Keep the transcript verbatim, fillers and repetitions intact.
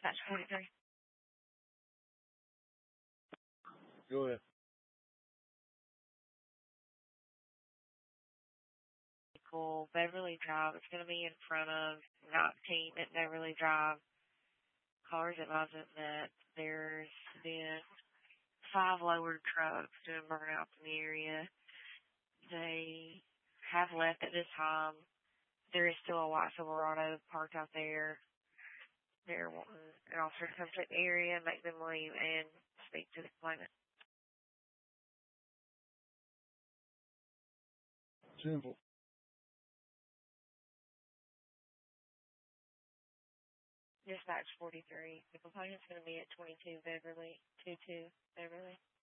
Dispatch forty-three. Go ahead. Cool. Beverly Drive. It's going to be in front of nineteen at Beverly Drive. Cars advising that there's been five lowered trucks doing burnouts in the area. They have left at this time. There is still a white Silverado parked out there. They're wanting an officer to come check the area, make them leave, and speak to the complainant. Simple. Dispatch forty-three. The complainant's going to be at twenty-two Beverly, twenty-two Beverly.